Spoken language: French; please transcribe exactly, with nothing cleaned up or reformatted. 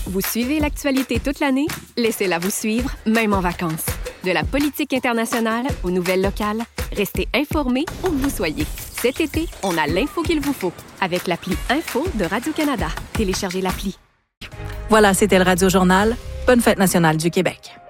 Vous suivez l'actualité toute l'année? Laissez-la vous suivre, même en vacances. De la politique internationale aux nouvelles locales, restez informés où que vous soyez. Cet été, on a l'info qu'il vous faut avec l'appli Info de Radio-Canada. Téléchargez l'appli. Voilà, c'était le Radio Journal. Bonne fête nationale du Québec.